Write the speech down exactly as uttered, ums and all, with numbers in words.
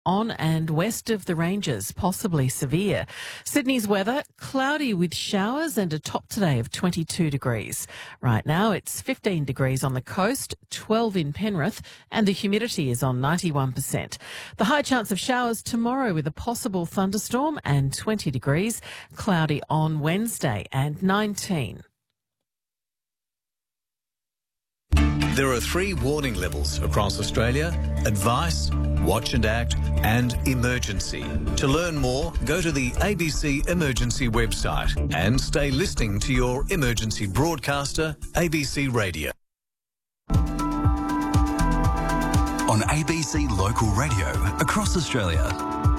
on and west of the ranges, possibly severe. Sydney's weather, cloudy with showers and a top today of twenty-two degrees. Right now it's fifteen degrees on the coast, twelve in Penrith, and the humidity is on ninety-one percent. The high chance of showers tomorrow with a possible thunderstorm and twenty degrees, cloudy on Wednesday and nineteen. There are three warning levels across Australia: advice, watch and act, and emergency. To learn more, go to the A B C Emergency website and stay listening to your emergency broadcaster, A B C Radio. On A B C Local Radio across Australia.